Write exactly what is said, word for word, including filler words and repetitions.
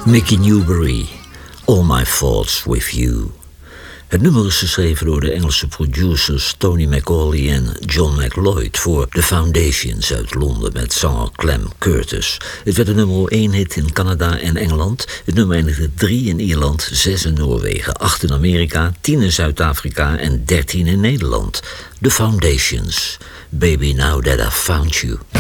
Mickey Newbury, All My Thoughts With You. Het nummer is geschreven door de Engelse producers Tony Macaulay en John McLeod voor The Foundations uit Londen met zanger Clem Curtis. Het werd een nummer één hit in Canada en Engeland. Het nummer eindigde drie in Ierland, zes in Noorwegen, acht in Amerika, tien in Zuid-Afrika en dertien in Nederland. The Foundations, Baby Now That I've Found You.